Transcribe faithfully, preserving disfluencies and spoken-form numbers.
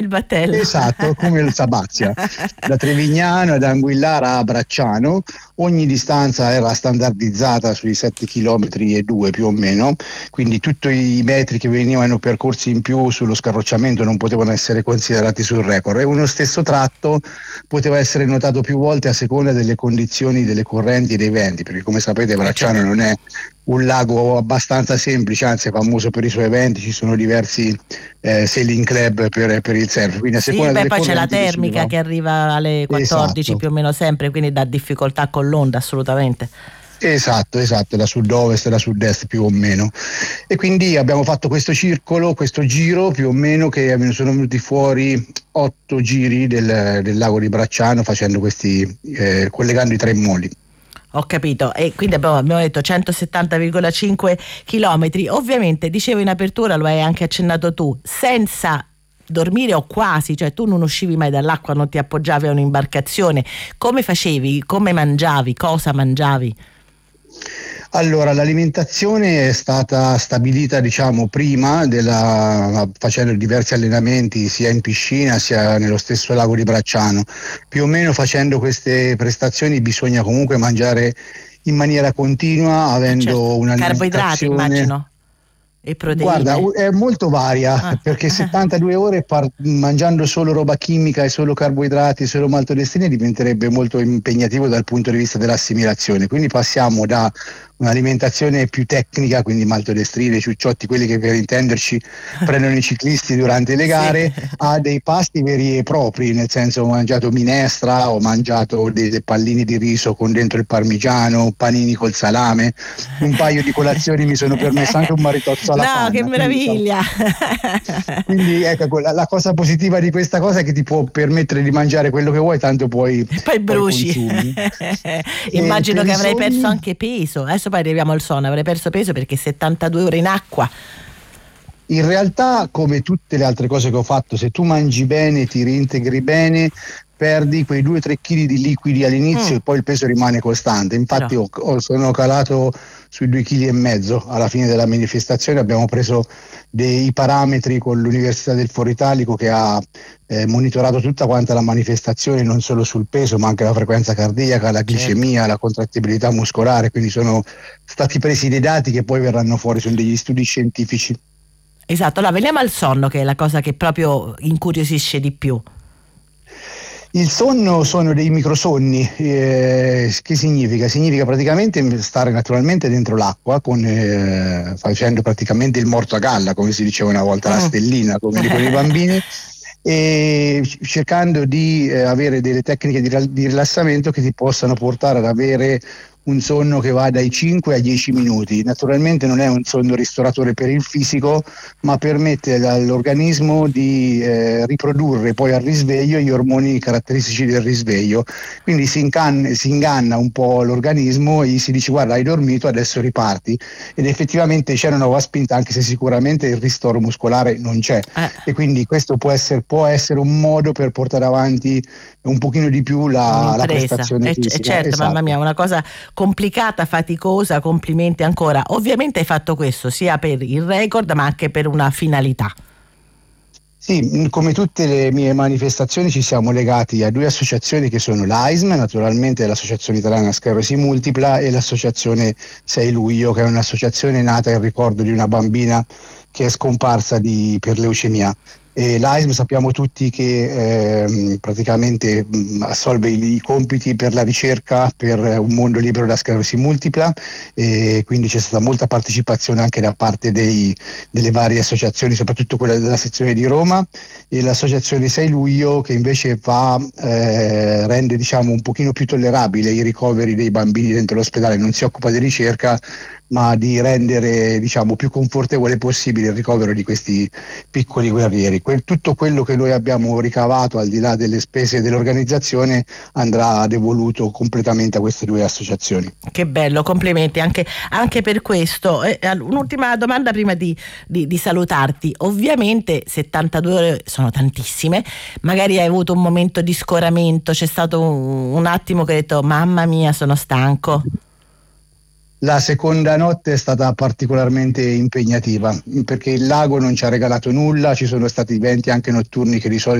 battello. Esatto, come il Sabazia, da Trevignano ad Anguillara a Bracciano. Ogni distanza era standardizzata sui sette chilometri e due più o meno, quindi tutti i metri che venivano percorsi in più sullo scarrocciamento non potevano essere considerati sul record, e uno stesso tratto poteva essere notato più volte a seconda delle condizioni delle correnti e dei venti, perché come sapete Bracciano non è un lago abbastanza semplice, anzi è famoso per i suoi eventi, ci sono diversi eh, sailing club per, per il surf, quindi a Sì, seconda beh, delle poi c'è la correnti termica decideva. che arriva alle quattordici Esatto. più o meno sempre, quindi dà difficoltà con l'onda assolutamente. Esatto, esatto, da sud-ovest e da sud-est più o meno. E quindi abbiamo fatto questo circolo, questo giro più o meno, che sono venuti fuori otto giri del, del lago di Bracciano, facendo questi, eh, collegando i tre moli. Ho capito, e quindi abbiamo, abbiamo detto centosettanta virgola cinque chilometri. Ovviamente, dicevo in apertura, lo hai anche accennato tu, senza dormire o quasi, cioè tu non uscivi mai dall'acqua, non ti appoggiavi a un'imbarcazione. Come facevi? Come mangiavi? Cosa mangiavi? Allora, l'alimentazione è stata stabilita, diciamo, prima della, facendo diversi allenamenti sia in piscina sia nello stesso lago di Bracciano. Più o meno facendo queste prestazioni bisogna comunque mangiare in maniera continua, avendo Certo, carboidrati un'alimentazione. immagino e Guarda, proteine. u- è molto varia, Ah. perché settantadue ore par- mangiando solo roba chimica e solo carboidrati, solo maltodestrini diventerebbe molto impegnativo dal punto di vista dell'assimilazione. Quindi passiamo da un'alimentazione più tecnica, quindi maltodestrine, ciucciotti, quelli che per intenderci prendono i ciclisti durante le gare, Sì. a dei pasti veri e propri, nel senso ho mangiato minestra, ho mangiato dei, dei pallini di riso con dentro il parmigiano, panini col salame, un paio di colazioni mi sono permesso anche un maritozzo alla No, che panna. Quindi, diciamo, meraviglia! quindi ecco, la, la cosa positiva di questa cosa è che ti può permettere di mangiare quello che vuoi, tanto poi, E poi poi bruci. consumi. E Immagino per che i avrai perso sogni. anche peso. Adesso poi arriviamo al sonno, avrai perso peso perché settantadue ore in acqua. In realtà, come tutte le altre cose che ho fatto, se tu mangi bene, ti reintegri bene, perdi quei due tre kg di liquidi all'inizio Mm, e poi il peso rimane costante. però, Infatti ho, ho- sono calato sui due kg e mezzo alla fine della manifestazione. Abbiamo preso dei parametri con l'Università del Foro Italico, che ha eh, monitorato tutta quanta la manifestazione, non solo sul peso ma anche la frequenza cardiaca, la certo. glicemia, la contrattibilità muscolare, quindi sono stati presi dei dati che poi verranno fuori, sono degli studi scientifici. Esatto, allora veniamo al sonno, che è la cosa che proprio incuriosisce di più. Il sonno sono dei microsonni. Eh, che significa? Significa praticamente stare naturalmente dentro l'acqua, con, eh, facendo praticamente il morto a galla, come si diceva una volta, la Mm. stellina, come dicono i bambini, e cercando di eh, avere delle tecniche di, di rilassamento che ti possano portare ad avere un sonno che va dai cinque ai dieci minuti. Naturalmente non è un sonno ristoratore per il fisico, ma permette all'organismo di eh, riprodurre poi al risveglio gli ormoni caratteristici del risveglio. Quindi si, incanna, si inganna un po' l'organismo e gli si dice: guarda, hai dormito, adesso riparti. Ed effettivamente c'è una nuova spinta, anche se sicuramente il ristoro muscolare non c'è. Eh. E quindi questo può essere, può essere un modo per portare avanti un pochino di più la, la Un'impresa, prestazione e, c- e fisica. certo, mamma Esatto. mia, una cosa complicata, faticosa, complimenti ancora. Ovviamente hai fatto questo sia per il record ma anche per una finalità. Sì, come tutte le mie manifestazioni ci siamo legati a due associazioni che sono l'A I S M, naturalmente l'Associazione Italiana Sclerosi Multipla, e l'Associazione sei luglio, che è un'associazione nata in ricordo di una bambina che è scomparsa di, per leucemia. E L'A I S M sappiamo tutti che ehm, praticamente mh, assolve i, i compiti per la ricerca per un mondo libero da sclerosi multipla, e quindi c'è stata molta partecipazione anche da parte dei, delle varie associazioni, soprattutto quella della sezione di Roma, e l'associazione sei luglio, che invece fa, eh, rende diciamo un pochino più tollerabile i ricoveri dei bambini dentro l'ospedale, non si occupa di ricerca ma di rendere diciamo più confortevole possibile il ricovero di questi piccoli guerrieri. Que- tutto quello che noi abbiamo ricavato, al di là delle spese dell'organizzazione, andrà devoluto completamente a queste due associazioni. Che bello, complimenti anche, anche per questo. Eh, un'ultima domanda prima di, di, di salutarti. Ovviamente settantadue ore sono tantissime, magari hai avuto un momento di scoramento, c'è stato un, un attimo che hai detto mamma mia sono stanco. La seconda notte è stata particolarmente impegnativa, perché il lago non ci ha regalato nulla, ci sono stati venti anche notturni che di solito